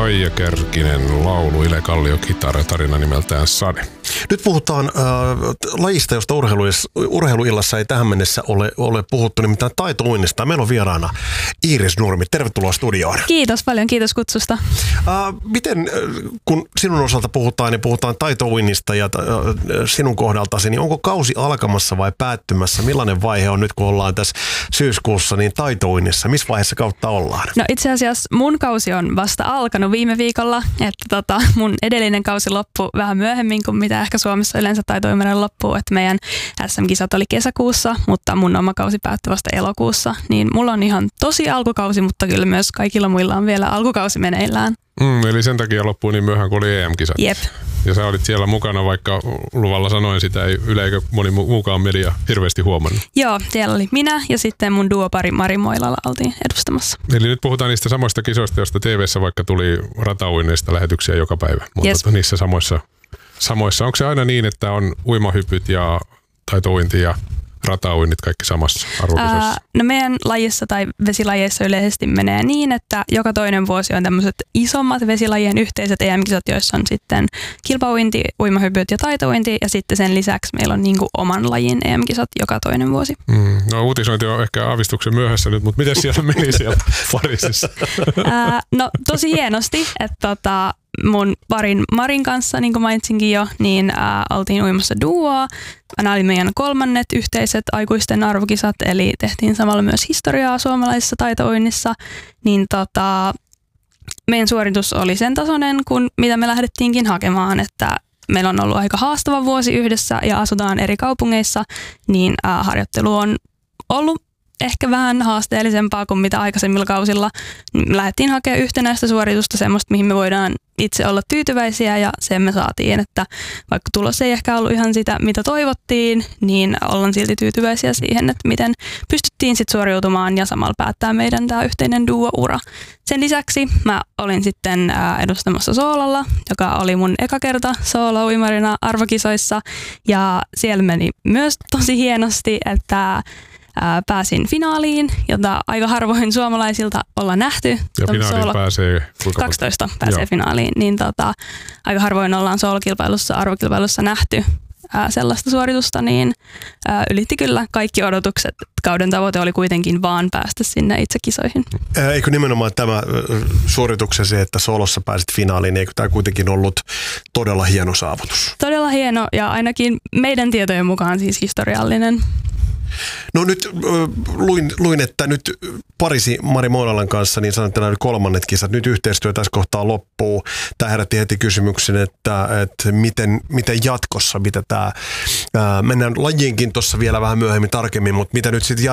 Kaija Kärkinen laulu, Ile Kallio kitara, tarina nimeltään Sade. Nyt puhutaan lajista, josta urheiluillassa ei tähän mennessä ole puhuttu, nimittäin taitouinnista. Meillä on vieraana Iiris Nurmi. Tervetuloa studioon. Kiitos paljon, kiitos kutsusta. Miten, kun sinun osalta puhutaan taitouinnista ja sinun kohdaltasi, niin onko kausi alkamassa vai päättymässä? Millainen vaihe on nyt, kun ollaan tässä syyskuussa, niin taitouinnissa? Missä vaiheessa kautta ollaan? No itse asiassa mun kausi on vasta alkanut viime viikolla, että mun edellinen kausi loppui vähän myöhemmin kuin mitä ehkä Suomessa yleensä taitouiminen loppuu, että meidän SM-kisat oli kesäkuussa, mutta mun oma kausi päättyi vasta elokuussa, niin mulla on ihan tosi alkukausi, mutta kyllä myös kaikilla muilla on vielä alkukausi meneillään. Eli sen takia loppui niin myöhään, kun oli EM-kisat. Jep. Ja sä olit siellä mukana, vaikka luvalla sanoin sitä, ei eikä moni muukaan media hirveästi huomannut. Joo, siellä oli minä ja sitten mun duopari Mari Moilala oltiin edustamassa. Eli nyt puhutaan niistä samoista kisoista, joista TV:ssä vaikka tuli ratauinneista lähetyksiä joka päivä. Mutta yes. Niissä samoissa. Onko se aina niin, että on uimahypyt ja taitouinti ja ratauinnit kaikki samassa arvokisossa? No meidän lajissa tai vesilajeissa yleisesti menee niin, että joka toinen vuosi on tämmöiset isommat vesilajien yhteiset EM-kisat, joissa on sitten kilpauinti, uimahypyt ja taitouinti, ja sitten sen lisäksi meillä on niinku oman lajin EM-kisat joka toinen vuosi. No uutisointi on ehkä aavistuksen myöhässä nyt, mutta miten siellä meni siellä Pariisissa? No tosi hienosti, että mun parin Marin kanssa, niin kuin mainitsinkin jo, niin oltiin uimassa duoa. Nämä oli meidän kolmannet yhteiset aikuisten arvokisat, eli tehtiin samalla myös historiaa suomalaisessa taitouinnissa. Niin meidän suoritus oli sen tasoinen, kuin mitä me lähdettiinkin hakemaan, että meillä on ollut aika haastava vuosi yhdessä ja asutaan eri kaupungeissa, niin harjoittelu on ollut ehkä vähän haasteellisempaa kuin mitä aikaisemmilla kausilla. Lähdettiin hakemaan yhtenäistä suoritusta, semmoista, mihin me voidaan itse olla tyytyväisiä, ja sen me saatiin, että vaikka tulos ei ehkä ollut ihan sitä, mitä toivottiin, niin ollaan silti tyytyväisiä siihen, että miten pystyttiin sitten suoriutumaan ja samalla päättää meidän tämä yhteinen duo-ura. Sen lisäksi mä olin sitten edustamassa soololla, joka oli mun eka kerta soolo-uimarina arvokisoissa, ja siellä meni myös tosi hienosti, että pääsin finaaliin, jota aika harvoin suomalaisilta ollaan nähty. Ja finaaliin pääsee 12 pääsee finaaliin, niin aika harvoin ollaan soolokilpailussa, arvokilpailussa nähty sellaista suoritusta, niin ylitti kyllä kaikki odotukset. Kauden tavoite oli kuitenkin vaan päästä sinne itse kisoihin. Eikö nimenomaan tämä suorituksesi, että soolossa pääsit finaaliin, eikö tämä kuitenkin ollut todella hieno saavutus? Todella hieno, ja ainakin meidän tietojen mukaan siis historiallinen. No nyt luin, että nyt Pariisi Mari Moilalan kanssa, niin sanoit, että nämä kolmannet kisat, nyt yhteistyö tässä kohtaa loppuu. Tämä herätti heti kysymyksen, että miten jatkossa, mennään lajiinkin tuossa vielä vähän myöhemmin tarkemmin, mutta mitä nyt sitten